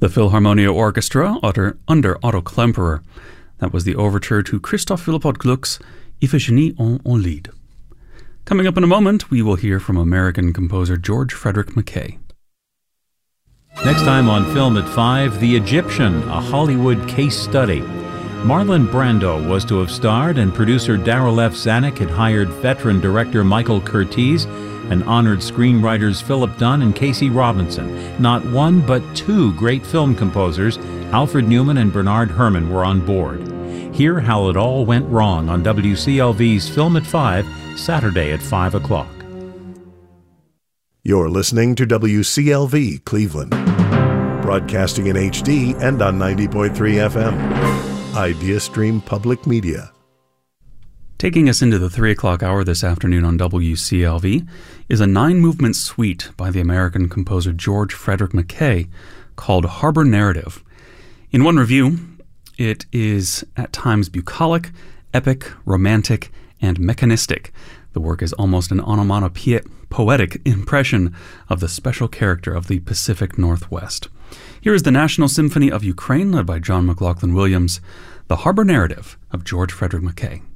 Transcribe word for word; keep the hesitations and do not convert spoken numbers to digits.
The Philharmonia Orchestra under, under Otto Klemperer. That was the overture to Christoph Philippot Gluck's Iphigenie en, en Lied. Coming up in a moment, we will hear from American composer George Frederick Mackay. Next time on Film at five, The Egyptian, a Hollywood case study. Marlon Brando was to have starred, and producer Darryl F. Zanuck had hired veteran director Michael Curtiz and honored screenwriters Philip Dunn and Casey Robinson. Not one, but two great film composers, Alfred Newman and Bernard Herrmann, were on board. Hear how it all went wrong on W C L V's Film at five, Saturday at five o'clock. You're listening to W C L V Cleveland, broadcasting in H D and on ninety point three F M. IdeaStream Public Media. Taking us into the three o'clock hour this afternoon on W C L V is a nine-movement suite by the American composer George Frederick Mackay called Harbor Narrative. In one review, it is at times bucolic, epic, romantic, and mechanistic. The work is almost an onomatopoeic poetic impression of the special character of the Pacific Northwest. Here is the National Symphony of Ukraine, led by John McLaughlin Williams, the Harbor Narrative of George Frederick Mackay.